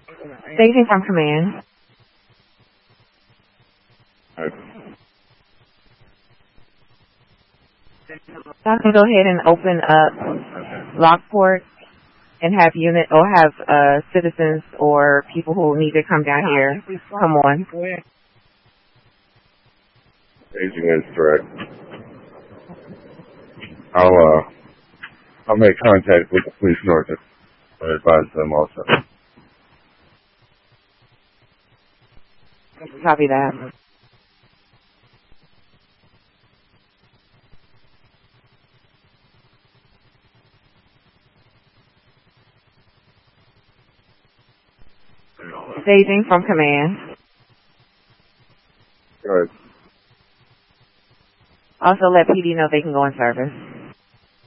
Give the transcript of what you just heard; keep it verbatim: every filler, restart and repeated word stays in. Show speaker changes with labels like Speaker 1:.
Speaker 1: Staging from command. So I can go ahead and open up Lockport and have unit or have uh, citizens or people who need to come down here. Come on.
Speaker 2: Staging is correct. I'll uh, I'll make contact with the police north and advise them also.
Speaker 1: Copy that. Staging from command.
Speaker 2: Good.
Speaker 1: Also let P D know they can go in service.